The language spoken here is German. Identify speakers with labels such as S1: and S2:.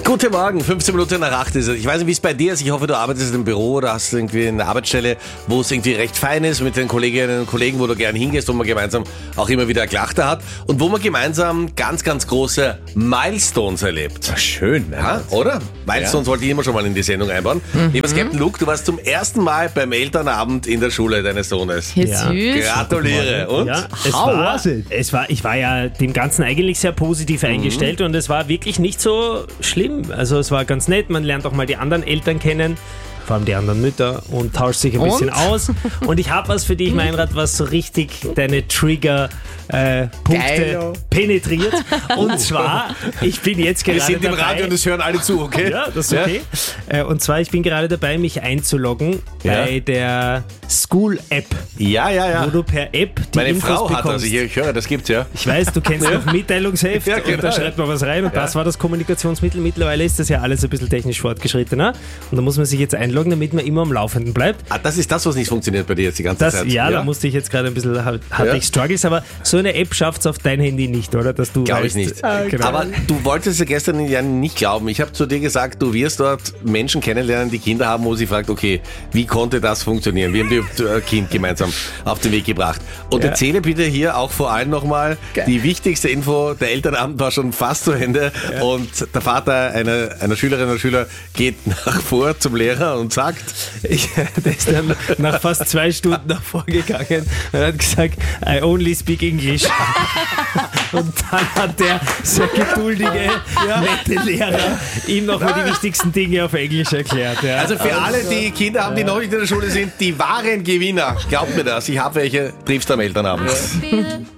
S1: Guten Morgen, 15 Minuten nach 8 ist es. Ich weiß nicht, wie es bei dir ist. Ich hoffe, du arbeitest im Büro oder hast irgendwie eine Arbeitsstelle, wo es irgendwie recht fein ist mit den Kolleginnen und Kollegen, wo du gern hingehst, wo man gemeinsam auch immer wieder Gelachter hat und wo man gemeinsam ganz, ganz große Milestones erlebt.
S2: Schön, ne?
S1: Ja, oder? Milestones wollte ich immer schon mal in die Sendung einbauen. Lieber Captain Luke, du warst zum ersten Mal beim Elternabend in der Schule deines Sohnes.
S3: Ja.
S4: Süß.
S1: Gratuliere. Und?
S3: Ja, ich war ja dem Ganzen eigentlich sehr positiv eingestellt und es war wirklich nicht so schlimm. Also es war ganz nett, man lernt auch mal die anderen Eltern kennen, vor allem die anderen Mütter und tauscht sich ein bisschen aus. Und ich habe was für dich, Meinrad, was so richtig deine Trigger-Punkte penetriert. Und zwar, ich bin jetzt gerade
S1: Wir sind im
S3: dabei,
S1: Radio und es hören alle zu, okay?
S3: ja, das ist okay. Und zwar, ich bin gerade dabei, mich einzuloggen bei der School-App,
S1: Ja.
S3: wo du per App die
S1: Meine
S3: Infos
S1: Frau
S3: bekommst.
S1: hat, also ich höre, das gibt's ja.
S3: Ich weiß, du kennst noch Mitteilungsheft
S1: Ja,
S3: und
S1: genau,
S3: da schreibt man was rein und das war das Kommunikationsmittel. Mittlerweile ist das ja alles ein bisschen technisch fortgeschrittener und da muss man sich jetzt einloggen, damit man immer am Laufenden bleibt.
S1: Ah, das ist das, was nicht funktioniert bei dir jetzt die ganze Zeit.
S3: Da musste ich jetzt gerade ein bisschen, hatte ich Struggles, aber so eine App schafft es auf dein Handy nicht, oder? Dass du
S1: Glaube ich
S3: weißt,
S1: nicht.
S3: genau.
S1: Aber du wolltest ja gestern ja nicht glauben. Ich habe zu dir gesagt, du wirst dort Menschen kennenlernen, die Kinder haben, wo sie fragt, okay, wie konnte das funktionieren? Wie haben wir ein Kind gemeinsam auf den Weg gebracht? Und erzähle bitte hier auch vor allem nochmal die wichtigste Info. Der Elternabend war schon fast zu Ende und der Vater einer Schülerin oder Schüler geht vor zum Lehrer und sagt,
S3: Der ist dann nach fast 2 Stunden davor gegangen und hat gesagt, I only speak English. Und dann hat der sehr geduldige, nette Lehrer ihm nochmal die wichtigsten Dinge auf Englisch erklärt. Ja.
S1: also für alle, die Kinder haben, die noch nicht in der Schule sind, die wahren Gewinner, glaubt mir das, ich habe welche, triffst am Elternabend.